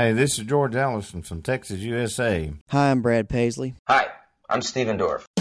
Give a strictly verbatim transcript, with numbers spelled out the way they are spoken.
Hey, this is George Allison from Texas, U S A. Hi, I'm Brad Paisley. Hi, I'm Steven Dorff.